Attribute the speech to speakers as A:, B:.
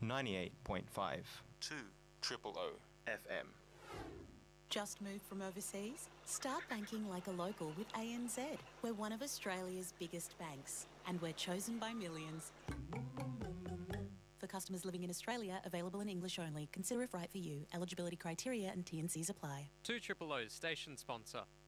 A: 98.5
B: 2 Triple O FM.
C: Just moved from overseas? Start banking like a local with ANZ. We're one of Australia's biggest banks, and we're chosen by millions. For customers living in Australia, available in English only. Consider if right for you. Eligibility criteria and T&Cs apply.
D: 2 Triple O's station sponsor.